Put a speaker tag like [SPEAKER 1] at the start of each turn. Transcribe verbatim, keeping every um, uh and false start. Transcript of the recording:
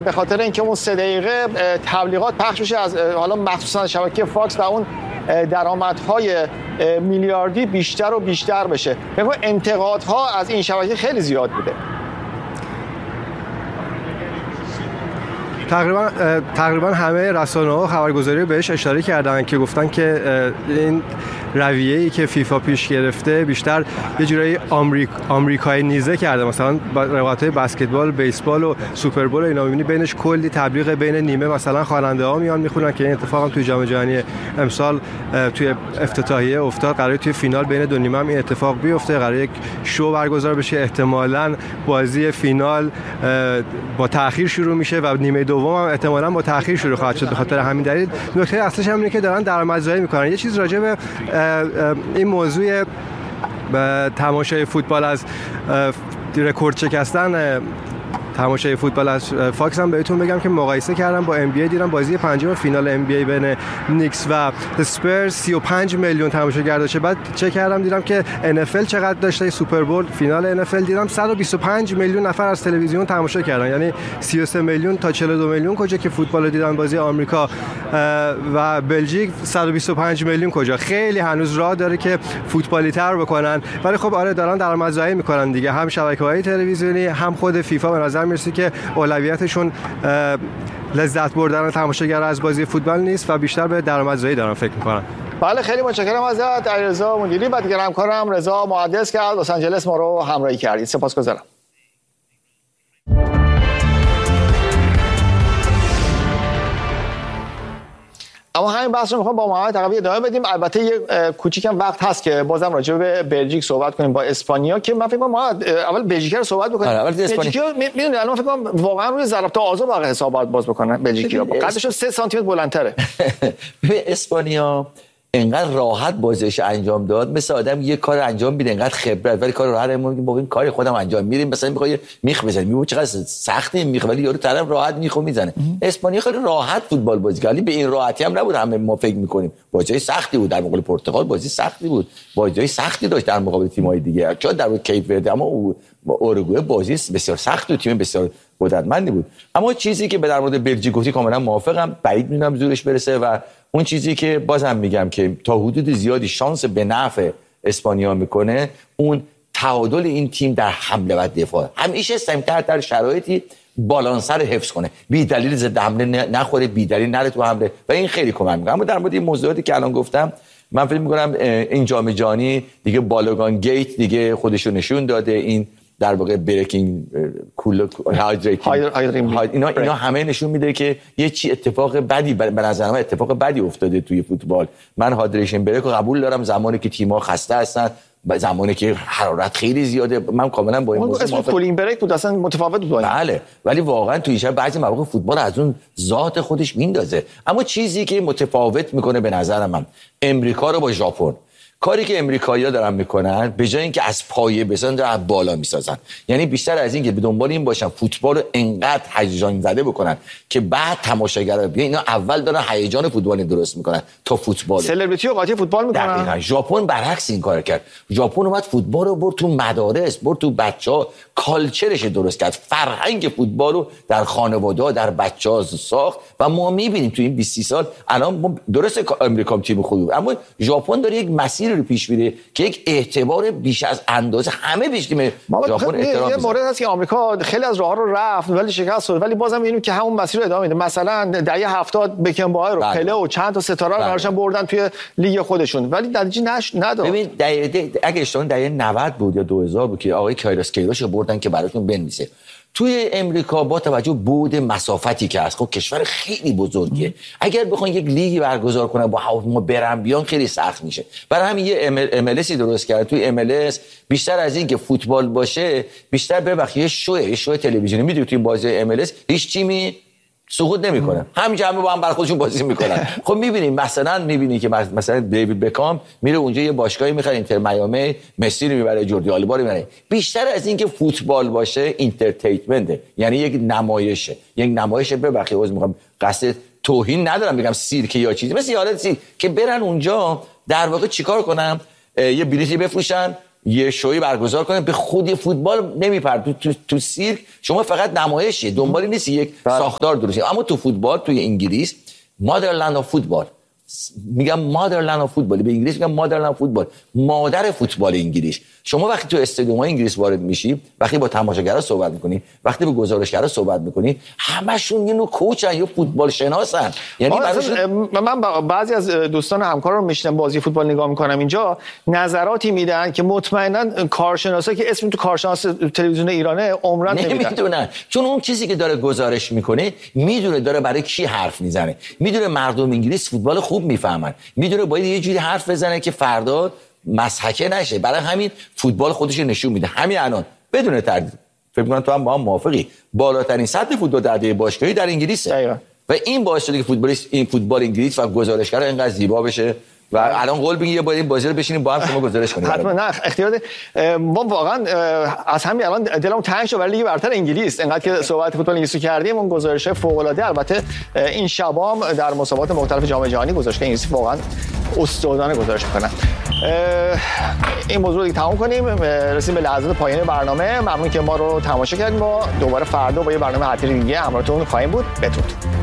[SPEAKER 1] به خاطر اینکه اون سه دقیقه تبلیغات پخش بشه از حالا مخصوصا شبکه فاکس و اون درآمدهای میلیاردی بیشتر و بیشتر بشه. ببین انتقادها از این شبکه خیلی زیاد بوده.
[SPEAKER 2] تقریبا تقریبا همه رسانه‌ها خبرگزاری بهش اشاره کردن که گفتن که این رویه‌ای که فیفا پیش گرفته بیشتر یه جورایی آمریک آمریکایی نیزه کرده. مثلا رقابت‌های بسکتبال، بیسبال و سوپر بول اینا می‌بینی بینش کلی تبلیغ بین نیمه مثلا خواننده‌ها میان میخونن که این اتفاق هم توی جام جهانی امسال توی افتتاحیه افتاد. قراره توی فینال بین دو نیمه هم این اتفاق بیفته، قراره یک شو برگزار بشه. احتمالاً بازی فینال با تأخیر شروع میشه و نیمه دوم هم احتمالاً با تأخیر شروع خواهد شد. به خاطر همین دلیل نکته اصلیش هم اینه که دارن درآمدزایی میکنن. یه چیز راجع به این موضوع تماشای فوتبال از رکورد شکستن تماشای فوتبال از فاکس هم بهتون بگم که مقایسه کردم با ام بی ای، دیدم بازی پنجم فینال ام بی ای بین نیکس و اسپرز سی و پنج میلیون تماشاگر داشته. بعد چک کردم دیدم که ان اف ال چقدر داشته. سوپر بول فینال ان اف ال دیدم صد و بیست و پنج میلیون نفر از تلویزیون تماشا کردن، یعنی سی و سه میلیون تا چهل و دو میلیون کجا که فوتبال دیدن. بازی آمریکا و بلژیک صد و بیست و پنج میلیون کجا. خیلی هنوز راه داره که فوتبالی تر بکنن، ولی خب آره دارن درآمدزایی میکنن دیگه. هم شبکه‌های تلویزیونی هم خود فیفا به نظر میرسه که اولویتشون لذت بردن تماشاگر از بازی فوتبال نیست و بیشتر به درآمدزایی دارن فکر میکنن.
[SPEAKER 1] بله خیلی متشکرم ازت علیرضا مدیری و دیگر همکارم رضا محدث که از لس آنجلس ما رو همراهی کردید. سپاسگزارم. اما همین بحث رو میخوام با محمد تقوی ادامه بدیم. البته یه کوچیکم وقت هست که بازم راجع به بلژیک صحبت کنیم با اسپانیا، که من فکر کنم محمد اول بلژیک رو صحبت بکنیم. بلژیک میدونی الان فکر کنم واقعا روی ضربات آزاد واقعا حسابات باز بکنن. بلژیکیا قدش سه سانتی متر بلندتره.
[SPEAKER 3] به اسپانیا انقدر راحت بازیش انجام داد، مثل آدم یه کار انجام میده انقدر خبرت، ولی کار راحت میگیم با این کاری خودم انجام میدیم. مثلا میخوای میخ بزنی میگم چقدر سخته میخ، ولی یارو طرف راحت میخو میزنه. اسپانیا خیلی راحت فوتبال بازی کرد، ولی به این راحتی هم نبود همه ما فکر میکنیم. بازی سختی بود در مقابل پرتغال، بازی سختی بود، بازی سختی داشت در مقابل تیم‌های دیگه. چون در کیپ ورده اما اوروگوئه بازی بسیار سخت بود، تیم بسیار قدرتمندی بود. اما چیزی که به در مورد بلژیک گفتی کاملا موافقم، بعید میدونم زورش برسه و اون چیزی که بازم میگم که تا حدود زیادی شانس به نفع اسپانیا میکنه اون تعادل این تیم در حمله و دفاع. همیشه سمتر در شرایطی بالانس رو حفظ کنه، بی دلیل ضد حمله نخوره، بی دلیل نره تو حمله و این خیلی کمک میکنه. اما در مورد این موضوعاتی که الان گفتم من فکر میکنم این جام جهانی دیگه بالوگان گیت دیگه خودشو نشون داده. این در واقع بریکینگ کول هایدریتینگ اینا اینا همه نشون میده که یه چی اتفاق بدی به نظر من اتفاق بدی افتاده توی فوتبال. من هایدریشن بریک رو قبول دارم زمانی که تیم‌ها خسته هستن، زمانی که حرارت خیلی زیاده، من کاملا با این موضوع
[SPEAKER 1] موافقم. کولینگ بریک بود اصلا متفاوت بود.
[SPEAKER 3] بله ولی واقعا توی شب بعضی مواقع فوتبال از اون ذات خودش میندازه. اما چیزی که متفاوت میکنه به نظر من امریکا رو با ژاپن، کاری که امریکایی‌ها دارن میکنن به جای اینکه از پایه بسازن دارن از بالا میسازن. یعنی بیشتر از این که به دنبال این باشن فوتبال رو انقدر هیجان زده بکنن که بعد تماشاگرها بیان، اینا اول دارن هیجان فوتبال درست میکنن تا فوتبال
[SPEAKER 1] سلبریتی و قاطی فوتبال میکنن.
[SPEAKER 3] دقیقاً ژاپن برعکس این کار کرد. ژاپن اومد فوتبال رو برد تو مدارس، برد تو بچه‌ها، کالچرش درست کرد، فرهنگ فوتبال رو در خانواده‌ها در بچه‌ها ساخت و ما میبینیم تو این بیست سال الان درست امریکا تیم خوبی بود اما ژاپن داره یک مسیر رو پیش میره که یک اعتبار بیش از اندازه همه بیش تیم ژاپن احترام.
[SPEAKER 1] یه مورد هست که آمریکا خیلی از راه‌ها رو رفت ولی شکست خورد، ولی بازم می‌بینیم که همون مسیر رو ادامه میده. مثلا دهه هفتاد بکنبایر رو پله و چند تا ستاره رو براشون بردن توی لیگ خودشون ولی نتیجه نش نداد.
[SPEAKER 3] ببین دهه اگه اشتباه دهه نود بود یا دو هزار بود که آقای کایروس کیروش رو بردن که براشون بنویسه. توی امریکا با توجه بود مسافتی که هست، خب کشور خیلی بزرگیه، اگر بخوان یک لیگی برگزار کنن با هواپیما برن بیان خیلی سخت میشه. برای همین یه ام ال اس درست کرد. توی ام ال اس بیشتر از این که فوتبال باشه بیشتر ببخشید یه شو یه شو تلویزیونی میدونی توی بازی ام ال اس هیچ تیمی سقوط نمیکنه، همینجا همه با هم برای خودشون بازی میکنن. خب میبینیم مثلا میبینی که مثلا دیوید بکام میره اونجا یه باشگاهی میخره اینتر میامی، مسی رو میبره، جوردی آلبا رو میبره. بیشتر از این که فوتبال باشه اینترتینمنت، یعنی یک نمایشه، یک نمایش ببخشید عذر میخوام قصد توهین ندارم بگم سیرک یا چیزی مثل یالت سیر که برن اونجا در واقع چیکار کنم، یه بلیطی بفروشن یه شوی برگزار کنه به خودی فوتبال نمیپرد. تو, تو, تو سیرک شما فقط نمایشی دنبالی نیستی یک ساختار درستی. اما تو فوتبال توی انگلیس مادرلند آف فوتبال میگم مادرلند آف فوتبال، به انگلیس میگم مادرلند فوتبال، مادر فوتبال انگلیس. شما وقتی تو استادیوم‌های انگلیس وارد میشی، وقتی با تماشاگرها صحبت میکنی، وقتی با گزارشگرها صحبت میکنی، همشون یه نوع کوچن یا فوتبال شناسن. یعنی
[SPEAKER 1] من بعضی از دوستان همکارا رو میشنم بازی فوتبال نگاه میکنم اینجا، نظراتی میدن که مطمئنا کارشناسا که اسم تو کارشناس تلویزیون ایرانه عمرن
[SPEAKER 3] نمیدونن، چون اون چیزی که داره گزارش میکنه میدونه داره برای کی حرف میزنه، میدونه مردم انگلیس فوتبال خوب میفهمن، میدونه باید یه جوری حرف بزنه که فردا مسحکه نشه. برای همین فوتبال خودش نشون میده. همین الان بدون تردید فکر می‌کنم تو هم با هم موافقی، بالاترین سطح فوتبال در ده باشگاهی در انگلیسه. دقیقاً. و این باعث شده که فوتبالیست این فوتبال انگلیس و گزارشگر اینقدر زیبا بشه و الان قول بگی یه بار این بازی رو بشینیم با هم شما گزارش کنیم.
[SPEAKER 1] حتما نه اختیار ما واقعا از همین الان دلم تنگ شد برای لیگ برتر انگلیس. انقدر که صحبت فوتبال انگلیس کردیم، اون گزارش فوق العاده. البته این شبام در مسابقات مختلف جام جهانی گزارش انگلیس واقعا استادانه گزارش میکنن. این موضوع رو تمام کنیم، رسیدیم به لحظات پایان برنامه. ممنون که ما رو تماشا کردید. ما دوباره فردا با یه برنامه حتمی دیگه همراهتون خواهیم بود. بدرود.